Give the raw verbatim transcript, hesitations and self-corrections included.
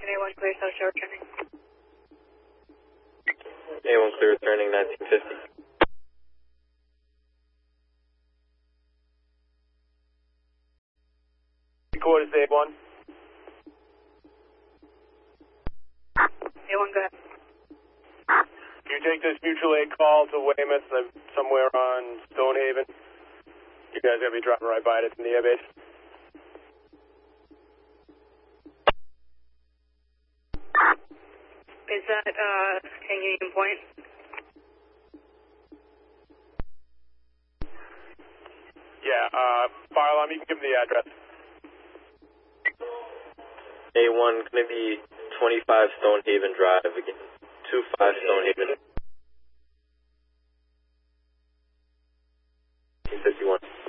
American A one clear, South Shore returning. A one clear returning nineteen fifty. Quarters A one. A one, go ahead. Can you take this mutual aid call to Weymouth, uh, somewhere on Stonehaven? You guys are going to be dropping right by it. It's in the airbase. Is that, uh, ten Union Point? Yeah, uh, fire alarm, you can give them the address. A one, going to be twenty-five Stonehaven Drive again. twenty-five Stonehaven. fifty-one.